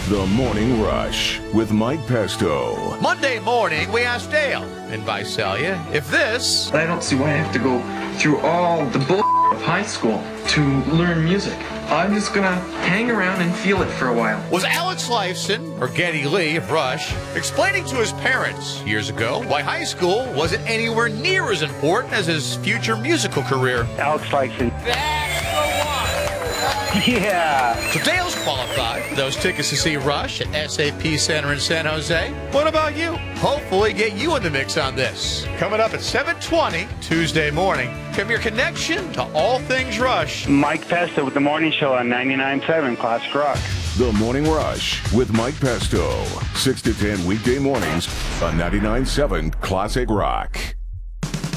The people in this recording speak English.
The Morning Rush with Mike Pesto. Monday morning, we asked Dale in Visalia if this... I don't see why I have to go through all the bull of high school to learn music. I'm just gonna hang around and feel it for a while. Was Alex Lifeson, or Geddy Lee of Rush, explaining to his parents years ago why high school wasn't anywhere near as important as his future musical career. Alex Lifeson. That's the one! Yeah. So Dale's qualified. Those tickets to see Rush at SAP Center in San Jose. What about you? Hopefully get you in the mix on this. Coming up at 7:20 Tuesday morning, from your connection to all things Rush. Mike Pesto with the morning show on 99.7 Classic Rock. The Morning Rush with Mike Pesto. 6 to 10 weekday mornings on 99.7 Classic Rock.